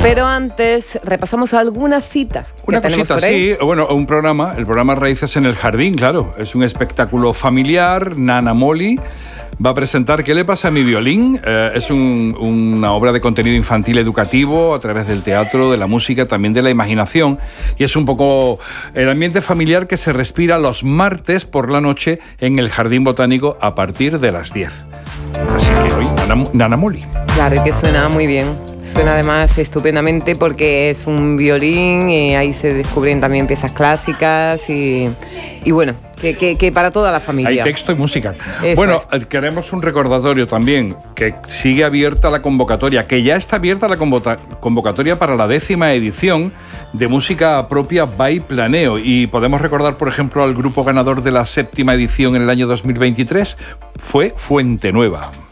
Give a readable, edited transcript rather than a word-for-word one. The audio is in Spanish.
Pero antes repasamos algunas citas que Una tenemos cosita, por ahí. sí. Bueno, el programa Raíces en el Jardín, claro. Es un espectáculo familiar. Nana Moli va a presentar ¿Qué le pasa a mi violín? Es una obra de contenido infantil educativo a través del teatro, de la música, también de la imaginación. Y es un poco el ambiente familiar que se respira los martes por la noche en el Jardín Botánico a partir de las 10. Así que hoy, Nana Moli. Claro, y que suena muy bien. Suena además estupendamente porque es un violín y ahí se descubren también piezas clásicas y bueno, que para toda la familia. Hay texto y música. Eso bueno, es. Queremos un recordatorio también, que sigue abierta la convocatoria, que ya está abierta la convocatoria para la 10ª edición de Música Propia by Planeo. Y podemos recordar, por ejemplo, al grupo ganador de la 7ª edición en el año 2023, fue Fuente Nueva.